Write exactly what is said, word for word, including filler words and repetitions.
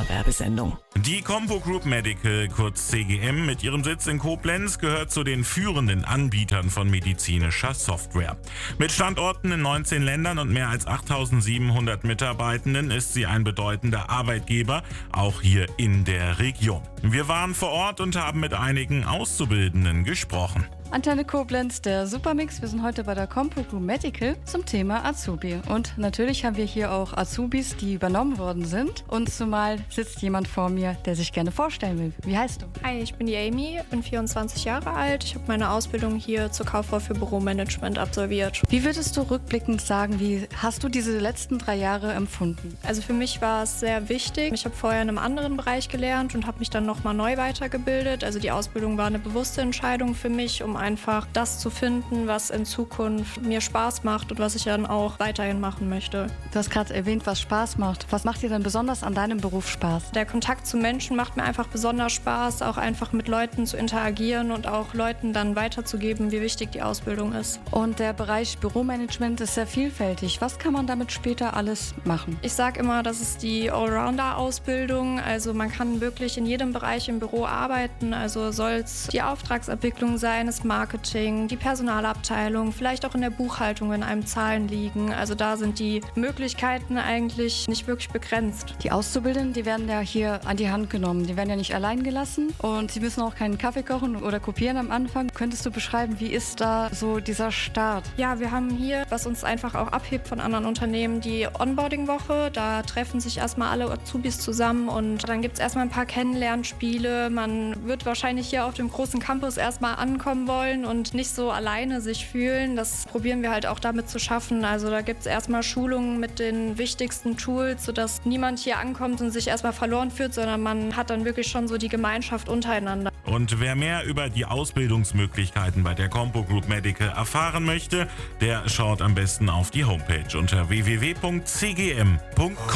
Werbesendung. Die Compo Group Medical, kurz C G M, mit ihrem Sitz in Koblenz gehört zu den führenden Anbietern von medizinischer Software. Mit Standorten in neunzehn Ländern und mehr als achttausendsiebenhundert Mitarbeitenden ist sie ein bedeutender Arbeitgeber, auch hier in der Region. Wir waren vor Ort und haben mit einigen Auszubildenden gesprochen. Antenne Koblenz, der Supermix. Wir sind heute bei der Compo Group Medical zum Thema Azubi. Und natürlich haben wir hier auch Azubis, die übernommen worden sind. Und zumal sitzt jemand vor mir, der sich gerne vorstellen will. Wie heißt du? Hi, ich bin die Amy, bin vierundzwanzig Jahre alt. Ich habe meine Ausbildung hier zur Kauffrau für Büromanagement absolviert. Wie würdest du rückblickend sagen, wie hast du diese letzten drei Jahre empfunden? Also für mich war es sehr wichtig. Ich habe vorher in einem anderen Bereich gelernt und habe mich dann nochmal neu weitergebildet. Also die Ausbildung war eine bewusste Entscheidung für mich, um einfach das zu finden, was in Zukunft mir Spaß macht und was ich dann auch weiterhin machen möchte. Du hast gerade erwähnt, was Spaß macht. Was macht dir denn besonders an deinem Beruf Spaß? Der Kontakt zu Menschen macht mir einfach besonders Spaß, auch einfach mit Leuten zu interagieren und auch Leuten dann weiterzugeben, wie wichtig die Ausbildung ist. Und der Bereich Büromanagement ist sehr vielfältig. Was kann man damit später alles machen? Ich sage immer, das ist die Allrounder-Ausbildung. Also man kann wirklich in jedem Bereich im Büro arbeiten. Also soll es die Auftragsabwicklung sein, das Marketing, die Personalabteilung, vielleicht auch in der Buchhaltung, wenn einem Zahlen liegen. Also da sind die Möglichkeiten eigentlich nicht wirklich begrenzt. Die Auszubildenden, die werden ja hier an die Hand genommen. Die werden ja nicht allein gelassen und sie müssen auch keinen Kaffee kochen oder kopieren am Anfang. Könntest du beschreiben, wie ist da so dieser Start? Ja, wir haben hier, was uns einfach auch abhebt von anderen Unternehmen, die Onboarding-Woche. Da treffen sich erstmal alle Azubis zusammen und dann gibt es erstmal ein paar Kennenlernspiele. Man wird wahrscheinlich hier auf dem großen Campus erstmal ankommen wollen und nicht so alleine sich fühlen. Das probieren wir halt auch damit zu schaffen. Also da gibt es erstmal Schulungen mit den wichtigsten Tools, sodass niemand hier ankommt und sich erstmal verloren fühlt, sondern man hat dann wirklich schon so die Gemeinschaft untereinander. Und wer mehr über die Ausbildungsmöglichkeiten bei der Compo Group Medical erfahren möchte, der schaut am besten auf die Homepage unter w w w punkt c g m punkt com.